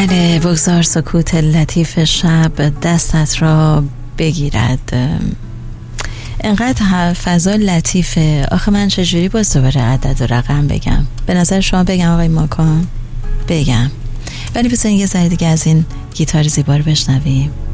بله، بگذار سکوت لطیف شب دستت را بگیرد. انقدر فضا لطیفه. آخه من چجوری باز دوباره عدد و رقم بگم؟ به نظر شما بگم آقای ماکان؟ بگم، ولی بذارین یه ذره دیگه از این گیتار زیبا رو بشنویم.